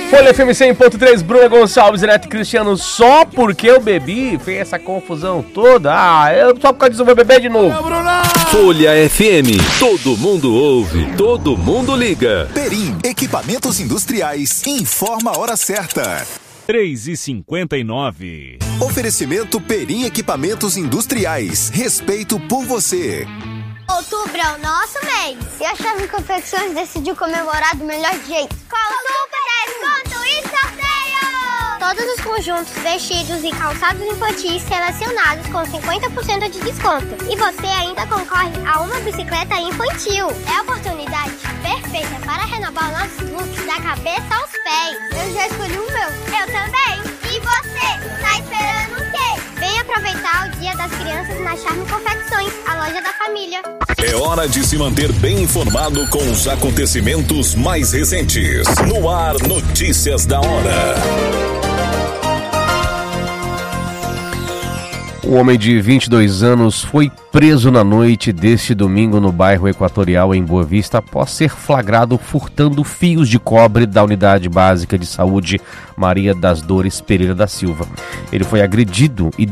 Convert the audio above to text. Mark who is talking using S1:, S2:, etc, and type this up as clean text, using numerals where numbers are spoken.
S1: Folha FM 100.3, Bruna Gonçalves e Neto Cristiano. Só porque eu bebi, fez essa confusão toda. Só por causa disso eu vou beber de novo.
S2: Folha FM, todo mundo ouve, todo mundo liga.
S3: Perim, equipamentos industriais, informa a hora certa.
S4: 3h59.
S3: Oferecimento Perim Equipamentos Industriais. Respeito por você.
S5: Outubro é o nosso mês. E a Charme Confecções decidiu comemorar do melhor jeito. Com super desconto e sorteio! Todos os conjuntos, vestidos e calçados infantis selecionados com 50% de desconto. E você ainda concorre a uma bicicleta infantil. É a oportunidade perfeita para renovar nossos looks da cabeça aos pés. Eu já escolhi o meu. Eu também. E você? Tá esperando o quê? Vem aproveitar o Dia das Crianças na Charme Confecções, a loja da família.
S2: É hora de se manter bem informado com os acontecimentos mais recentes. No ar, notícias da hora.
S1: Um homem de 22 anos foi preso na noite deste domingo no bairro Equatorial, em Boa Vista, após ser flagrado furtando fios de cobre da Unidade Básica de Saúde Maria das Dores Pereira da Silva. Ele foi agredido e